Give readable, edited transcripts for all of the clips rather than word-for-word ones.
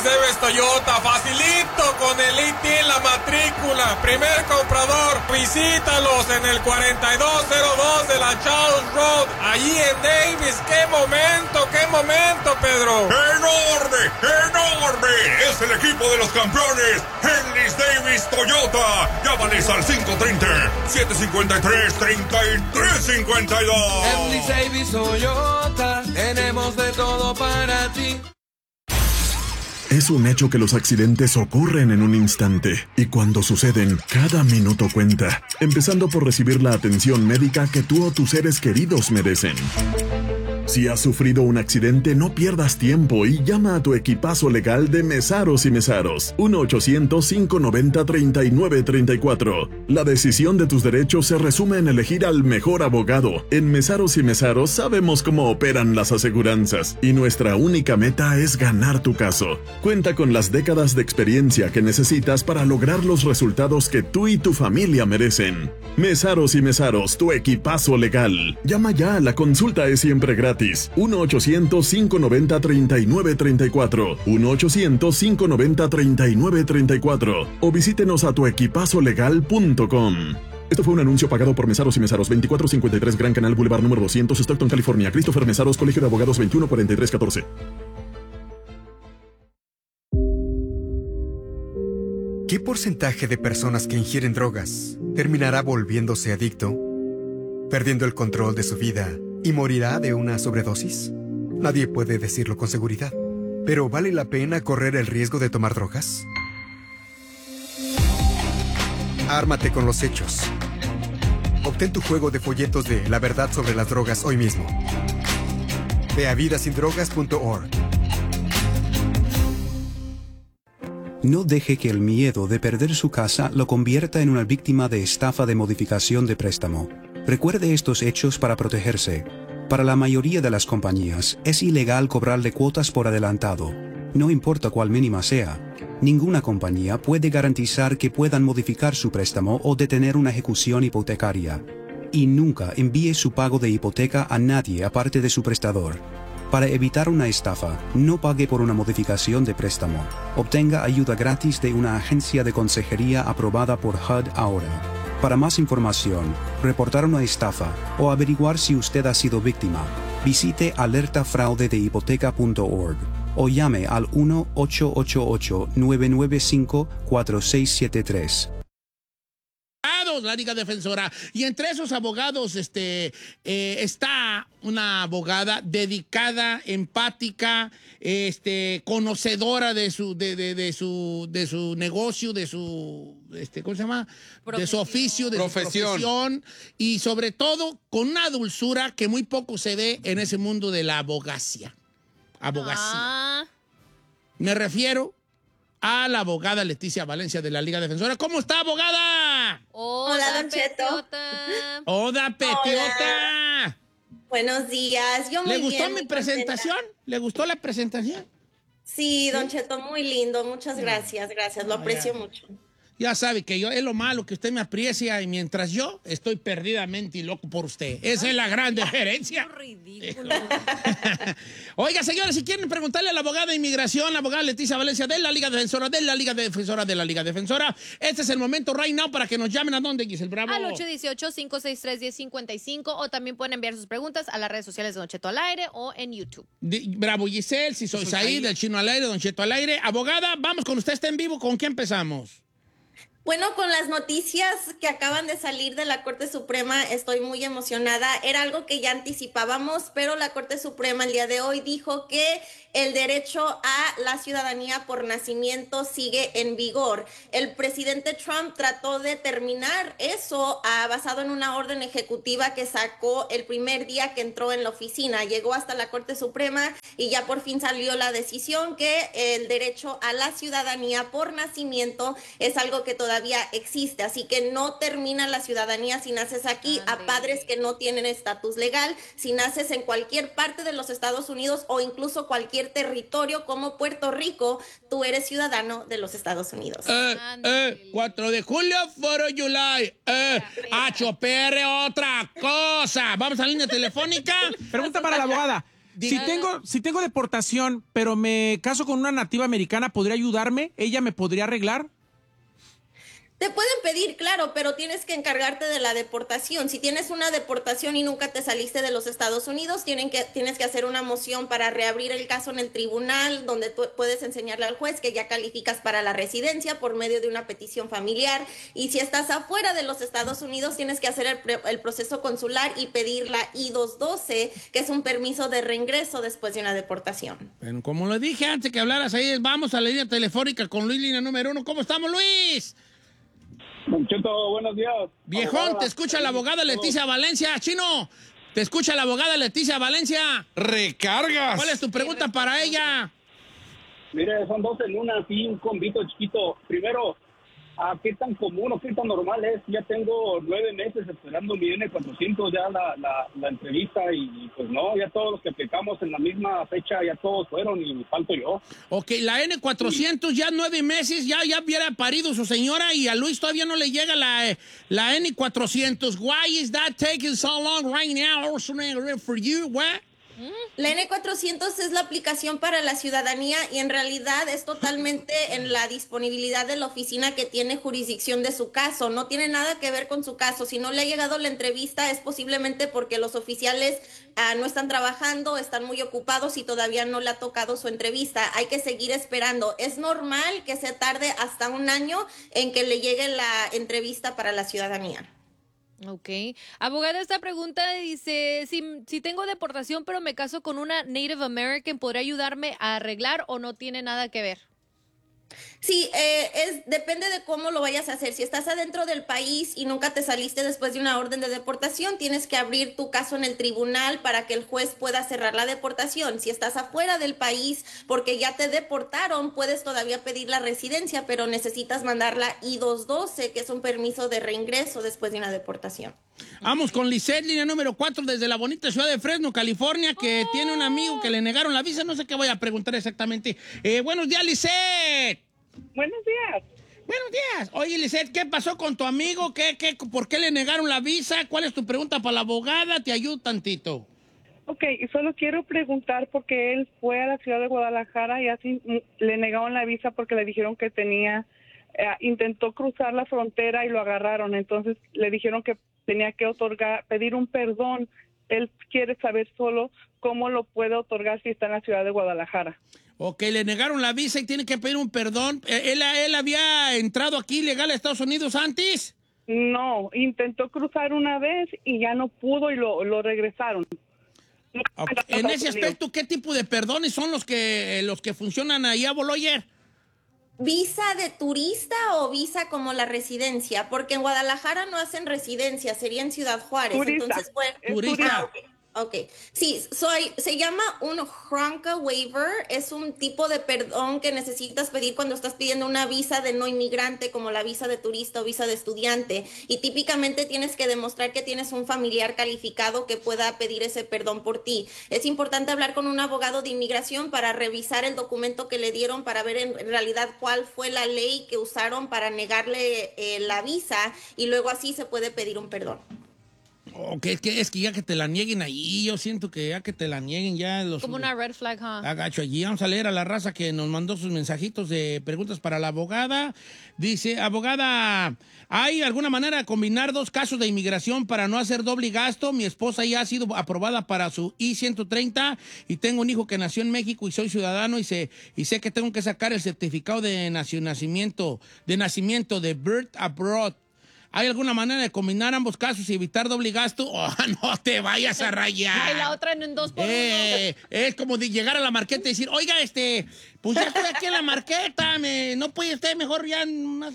Mercedes Toyota, facilito con el IT en la matrícula. Primer comprador, visítalos en el 4202 de la Charles Road, allí en Davis. ¡Qué momento, Pedro! ¡Enorme! Es el equipo de los campeones, Henlys Davis Toyota. Llámales al 530-753-3352. Henlys Davis Toyota, tenemos de todo para ti. Es un hecho que los accidentes ocurren en un instante, y cuando suceden, cada minuto cuenta, empezando por recibir la atención médica que tú o tus seres queridos merecen. Si has sufrido un accidente, no pierdas tiempo y llama a tu equipazo legal de Mesaros y Mesaros. 1-800-590-3934. La decisión de tus derechos se resume en elegir al mejor abogado. En Mesaros y Mesaros sabemos cómo operan las aseguranzas y nuestra única meta es ganar tu caso. Cuenta con las décadas de experiencia que necesitas para lograr los resultados que tú y tu familia merecen. Mesaros y Mesaros, tu equipazo legal. Llama ya, la consulta es siempre gratis. 1-800-590-3934. 1-800-590-3934. O visítenos a tuequipazolegal.com. Esto fue un anuncio pagado por Mesaros y Mesaros, 2453 Gran Canal Boulevard número 200, Stockton, California. Christopher Mesaros, Colegio de Abogados, 214314. ¿Qué porcentaje de personas que ingieren drogas terminará volviéndose adicto, perdiendo el control de su vida y morirá de una sobredosis? Nadie puede decirlo con seguridad. ¿Pero vale la pena correr el riesgo de tomar drogas? Ármate con los hechos. Obtén tu juego de folletos de La Verdad sobre las Drogas hoy mismo. Ve a vidasindrogas.org. No deje que el miedo de perder su casa lo convierta en una víctima de estafa de modificación de préstamo. Recuerde estos hechos para protegerse. Para la mayoría de las compañías, es ilegal cobrarle cuotas por adelantado, no importa cuál mínima sea. Ninguna compañía puede garantizar que puedan modificar su préstamo o detener una ejecución hipotecaria. Y nunca envíe su pago de hipoteca a nadie aparte de su prestador. Para evitar una estafa, no pague por una modificación de préstamo. Obtenga ayuda gratis de una agencia de consejería aprobada por HUD ahora. Para más información, reportar una estafa o averiguar si usted ha sido víctima, visite alertafraudedehipoteca.org o llame al 1-888-995-4673. La Liga Defensora, y entre esos abogados está una abogada dedicada, empática, conocedora de su negocio, de su ¿cómo se llama? De su oficio, de su profesión, y sobre todo con una dulzura que muy poco se ve en ese mundo de la abogacía. Me refiero a la abogada Leticia Valencia de la Liga Defensora. ¿Cómo está, abogada? Hola, Don Cheto. Hola, Petiota. Buenos días. Yo muy ¿Le gustó bien, mi presentación? ¿Le gustó la presentación? Sí, Don Cheto, muy lindo. Muchas gracias, lo aprecio mucho. Ya sabe que yo es lo malo, que usted me aprecia y mientras yo estoy perdidamente loco por usted. Esa es la gran diferencia. Ridículo. Oiga, señores, si quieren preguntarle a la abogada de inmigración, la abogada Leticia Valencia de la Liga Defensora, de la Liga Defensora, este es el momento right now para que nos llamen. ¿A dónde, Giselle Bravo? Al 818-563-1055, o también pueden enviar sus preguntas a las redes sociales de Don Cheto al Aire o en YouTube. Bravo, Giselle, si soy Said, del Chino al Aire, Don Cheto al Aire. Abogada, vamos con usted, está en vivo. ¿Con qué empezamos? Bueno, con las noticias que acaban de salir de la Corte Suprema, estoy muy emocionada. Era algo que ya anticipábamos, pero la Corte Suprema el día de hoy dijo que el derecho a la ciudadanía por nacimiento sigue en vigor. El presidente Trump trató de terminar eso basado en una orden ejecutiva que sacó el primer día que entró en la oficina. Llegó hasta la Corte Suprema y ya por fin salió la decisión que el derecho a la ciudadanía por nacimiento es algo que todavía existe, así que no termina la ciudadanía si naces aquí. A padres que no tienen estatus legal, si naces en cualquier parte de los Estados Unidos o incluso cualquier territorio como Puerto Rico, tú eres ciudadano de los Estados Unidos. 4 de julio, 4 de July. HPR, otra cosa. Vamos a la línea telefónica. Pregunta para la abogada. Si tengo deportación, pero me caso con una nativa americana, ¿podría ayudarme? ¿Ella me podría arreglar? Te pueden pedir, claro, pero tienes que encargarte de la deportación. Si tienes una deportación y nunca te saliste de los Estados Unidos, tienes que hacer una moción para reabrir el caso en el tribunal, donde tú puedes enseñarle al juez que ya calificas para la residencia por medio de una petición familiar. Y si estás afuera de los Estados Unidos, tienes que hacer el proceso consular y pedir la I-212, que es un permiso de reingreso después de una deportación. Bueno, como lo dije antes que hablaras ahí, vamos a la línea telefónica con Luis, línea número 1. ¿Cómo estamos, Luis? Don Cheto, buenos días. Viejón, abogada. Te escucha la abogada Leticia Valencia. Chino, te escucha la abogada Leticia Valencia. ¡Recargas! ¿Cuál es tu pregunta para ella? Mire, son dos en una, así, un combito chiquito. Primero, ¿qué tan común o qué tan normal es? Ya tengo 9 meses esperando mi N400 ya la entrevista y pues no, ya todos los que aplicamos en la misma fecha ya todos fueron y me falto yo. Ok, la N400 ya 9 meses, ya hubiera parido su señora y a Luis todavía no le llega la N400. Why is that taking so long right now for you? What? La N400 es la aplicación para la ciudadanía y en realidad es totalmente en la disponibilidad de la oficina que tiene jurisdicción de su caso. No tiene nada que ver con su caso. Si no le ha llegado la entrevista es posiblemente porque los oficiales no están trabajando, están muy ocupados y todavía no le ha tocado su entrevista. Hay que seguir esperando. Es normal que se tarde hasta 1 año en que le llegue la entrevista para la ciudadanía. Ok. Abogada, esta pregunta dice, si tengo deportación pero me caso con una Native American, ¿podría ayudarme a arreglar o no tiene nada que ver? Sí, depende de cómo lo vayas a hacer. Si estás adentro del país y nunca te saliste después de una orden de deportación, tienes que abrir tu caso en el tribunal para que el juez pueda cerrar la deportación. Si estás afuera del país porque ya te deportaron, puedes todavía pedir la residencia, pero necesitas mandar la I-212, que es un permiso de reingreso después de una deportación. Vamos con Lisette, línea número 4, desde la bonita ciudad de Fresno, California, que tiene un amigo que le negaron la visa. No sé qué voy a preguntar exactamente. Buenos días, Lisette. Buenos días. Buenos días. Oye, Lisette, ¿qué pasó con tu amigo? ¿Por qué le negaron la visa? ¿Cuál es tu pregunta para la abogada? Te ayudo tantito. Ok, solo quiero preguntar porque él fue a la ciudad de Guadalajara y así le negaron la visa porque le dijeron que intentó cruzar la frontera y lo agarraron. Entonces le dijeron que tenía que pedir un perdón. Él quiere saber solo cómo lo puede otorgar si está en la ciudad de Guadalajara. Ok, le negaron la visa y tiene que pedir un perdón. ¿Él había entrado aquí legal a Estados Unidos antes? No, intentó cruzar una vez y ya no pudo y lo regresaron. Okay. En ese aspecto, ¿qué tipo de perdones son los que funcionan ahí a Boloyer? ¿Visa de turista o visa como la residencia? Porque en Guadalajara no hacen residencia, sería en Ciudad Juárez. Turista. Entonces, Turista. Ok, sí, se llama un HRONCA waiver, es un tipo de perdón que necesitas pedir cuando estás pidiendo una visa de no inmigrante como la visa de turista o visa de estudiante y típicamente tienes que demostrar que tienes un familiar calificado que pueda pedir ese perdón por ti. Es importante hablar con un abogado de inmigración para revisar el documento que le dieron para ver en realidad cuál fue la ley que usaron para negarle la visa y luego así se puede pedir un perdón. Ok, es que ya que te la nieguen ahí, yo siento que ya que te la nieguen ya los... Como una red flag, Agacho allí. Vamos a leer a la raza que nos mandó sus mensajitos de preguntas para la abogada. Dice, abogada, ¿hay alguna manera de combinar 2 casos de inmigración para no hacer doble gasto? Mi esposa ya ha sido aprobada para su I-130 y tengo un hijo que nació en México y soy ciudadano y sé que tengo que sacar el certificado de nacimiento de Birth Abroad. ¿Hay alguna manera de combinar ambos casos y evitar doble gasto? ¡Oh, no te vayas a rayar! Y la otra en 2 por 1. Es como de llegar a la marqueta y decir, oiga, pues ya estoy aquí en la marqueta, ¿no puede usted mejor ya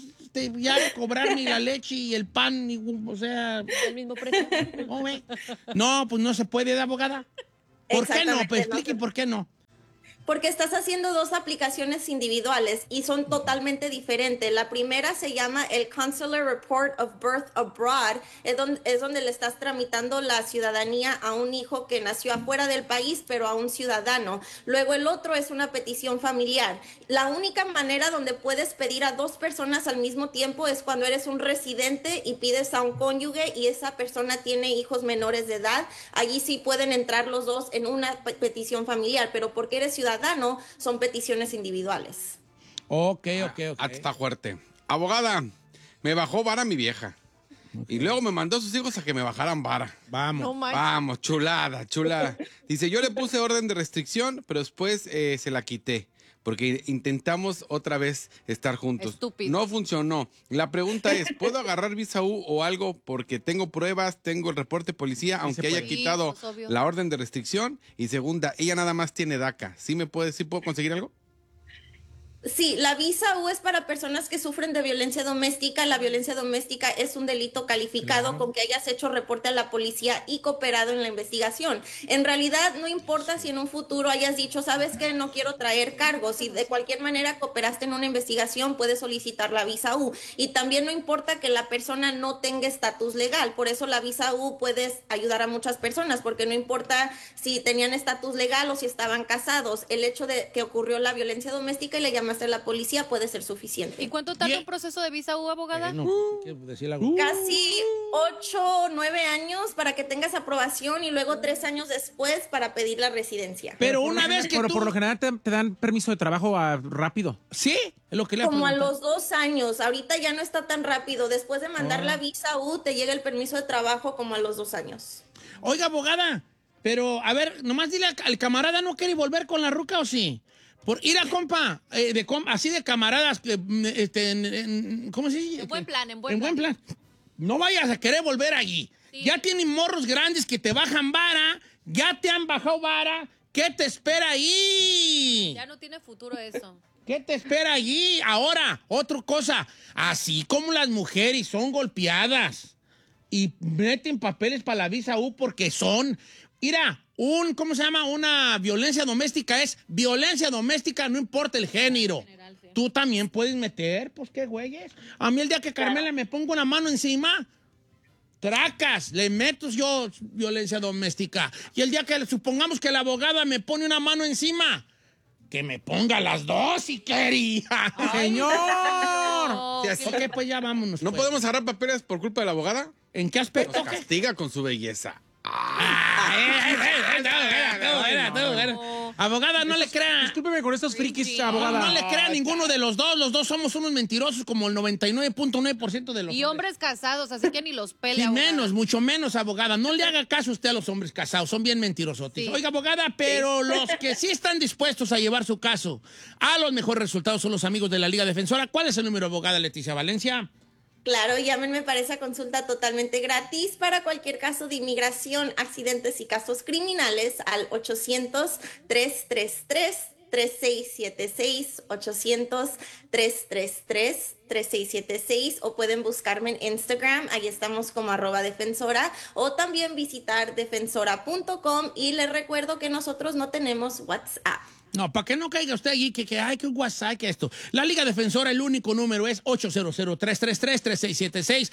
cobrarme la leche y el pan? O sea... ¿El mismo precio? No, pues no se puede, ¿de abogada? ¿Por qué no? Pues explique por qué no. Porque estás haciendo dos aplicaciones individuales y son totalmente diferentes. La primera se llama el Consular Report of Birth Abroad, es donde le estás tramitando la ciudadanía a un hijo que nació afuera del país, pero a un ciudadano. Luego el otro es una petición familiar. La única manera donde puedes pedir a dos personas al mismo tiempo es cuando eres un residente y pides a un cónyuge y esa persona tiene hijos menores de edad. Allí sí pueden entrar los dos en una petición familiar, pero porque eres ciudadano, son peticiones individuales. Ok. Está fuerte. Abogada, me bajó vara mi vieja. Y luego me mandó a sus hijos a que me bajaran vara. Vamos. No manches. Vamos, chulada. Dice, yo le puse orden de restricción, pero después se la quité. Porque intentamos otra vez estar juntos. Estúpido. No funcionó. La pregunta es, ¿puedo agarrar visa U o algo porque tengo pruebas, tengo el reporte de policía, aunque haya quitado Sí, pues, obvio. la orden de restricción? Y segunda, ella nada más tiene DACA. ¿Sí puedo conseguir algo? Sí, la visa U es para personas que sufren de violencia doméstica. La violencia doméstica es un delito calificado con que hayas hecho reporte a la policía y cooperado en la investigación. En realidad, no importa si en un futuro hayas dicho, sabes que no quiero traer cargos, si de cualquier manera cooperaste en una investigación, puedes solicitar la visa U. Y también no importa que la persona no tenga estatus legal. Por eso la visa U puedes ayudar a muchas personas, porque no importa si tenían estatus legal o si estaban casados. El hecho de que ocurrió la violencia doméstica y le llamaste a la policía puede ser suficiente. ¿Y cuánto tarda un proceso de visa U, abogada? Casi 8 o 9 años para que tengas aprobación y luego 3 años después para pedir la residencia. Pero una vez que por lo general te dan permiso de trabajo rápido. Sí, es lo que le Como a preguntado. los 2 años. Ahorita ya no está tan rápido. Después de mandar la visa U, te llega el permiso de trabajo como a los 2 años. Oiga, abogada, pero a ver, nomás dile al camarada, ¿no quiere volver con la ruca o sí? Por ir a compa, así de camaradas, ¿cómo se dice? En buen plan, En buen plan. No vayas a querer volver allí. Sí. Ya tienen morros grandes que te bajan vara, ya te han bajado vara. ¿Qué te espera ahí? Ya no tiene futuro eso. ¿Qué te espera allí? Ahora, otra cosa. Así como las mujeres son golpeadas y meten papeles para la visa U porque son... Mira, ¿cómo se llama? Una violencia doméstica es violencia doméstica, no importa el género. General, sí. Tú también puedes meter, pues qué güeyes. A mí el día que Carmela me pongo una mano encima, tracas, le meto yo violencia doméstica. Y el día que supongamos que la abogada me pone una mano encima, que me ponga las dos si quería. ¡Señor! No, ok, pues ya vámonos. ¿No podemos agarrar papeles por culpa de la abogada? ¿En qué aspecto? Nos castiga con su belleza. Abogada, no le crea. Discúlpeme con estos frikis, abogada. No le crea a ninguno de los dos. Los dos somos unos mentirosos como el 99.9% de los y hombres casados, así que ni los pelea. Y menos, mucho menos, abogada. No le haga caso usted a los hombres casados. Son bien mentirosos. Sí. Oiga, abogada, pero los que sí están dispuestos a llevar su caso a los mejores resultados son los amigos de la Liga Defensora. ¿Cuál es el número, abogada Leticia Valencia? Claro, llámenme para esa consulta totalmente gratis para cualquier caso de inmigración, accidentes y casos criminales al 800-333-3676, 800-333-3676 o pueden buscarme en Instagram, ahí estamos como @defensora o también visitar defensora.com y les recuerdo que nosotros no tenemos WhatsApp. No, para que no caiga usted allí que hay que un WhatsApp, que esto. La Liga Defensora, el único número es 800-333-3676,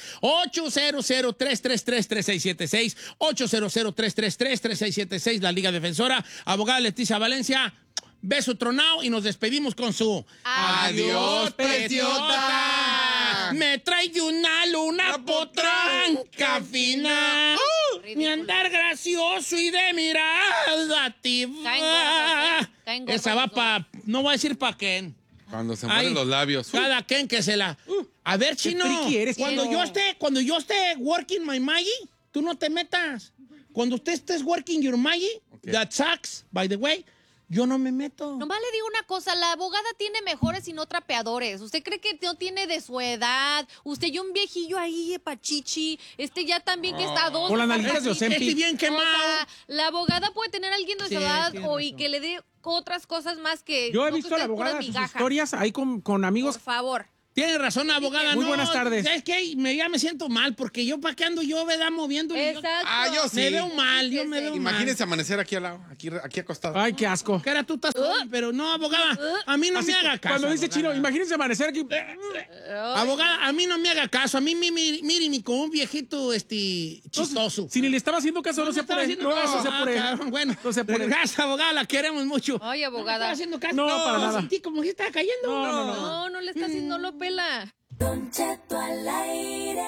800-333-3676, 800-333-3676, la Liga Defensora. Abogada Leticia Valencia, beso tronado y nos despedimos con su... ¡Adiós, preciosa! Me trae una luna potranca fina. Mi andar gracioso y de mirada activa. Esa va para... No voy a decir para quién. Cuando se mueren los labios. Cada quien que se la... A ver, Chino. Cuando yo esté working my Maggie, tú no te metas. Cuando usted estés working your Maggie, that sucks, by the way... Yo no me meto. Nomás le digo una cosa, la abogada tiene mejores y no trapeadores. ¿Usted cree que no tiene de su edad? Usted y un viejillo ahí, pachichi. Ya también que está a 2. Con las nalguitas de Ozempic. Bien quemado. O sea, la abogada puede tener a alguien de su edad y que le dé otras cosas más que... Yo he visto a la abogada sus historias ahí con amigos. Por favor. Tiene razón, abogada. Muy no, buenas tardes. Es que ya me siento mal, porque yo, ¿para qué ando yo, verdad, moviendo? Exacto. Yo sí. Me veo mal, yo me veo mal. Imagínese amanecer aquí al lado, aquí acostado. Ay, qué asco. Que era tú estás pero no, abogada, a mí no me haga caso. Cuando dice abogada. Chino, imagínense amanecer aquí. Abogada, a mí no me haga caso. A mí, mire, ni como un viejito chistoso. Si ni le estaba haciendo caso, no se apure. No se apure. Bueno, no se apure. Gracias, abogada, la queremos mucho. Ay, abogada. ¿No me estaba haciendo caso? No, para nada. Sentí como si estaba cayendo. No le está haciendo, no lo pela. Don Cheto al aire.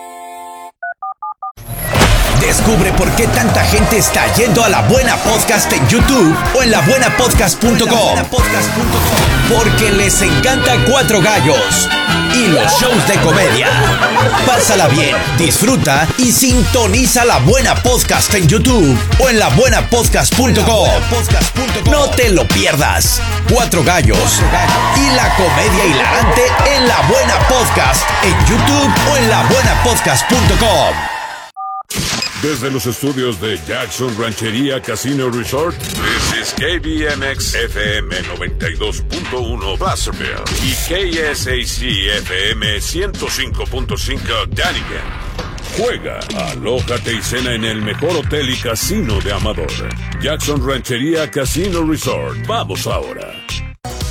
Descubre por qué tanta gente está yendo a La Buena Podcast en YouTube o en labuenapodcast.com. Porque les encanta Cuatro Gallos y los shows de comedia. Pásala bien, disfruta y sintoniza La Buena Podcast en YouTube o en labuenapodcast.com. No te lo pierdas. Cuatro Gallos y la comedia hilarante en La Buena Podcast en YouTube o en labuenapodcast.com. Desde los estudios de Jackson Ranchería Casino Resort, this is KBMX FM 92.1 Placerville y KSAC FM 105.5 Dunnigan. Juega, alójate y cena en el mejor hotel y casino de Amador. Jackson Ranchería Casino Resort. Vamos ahora.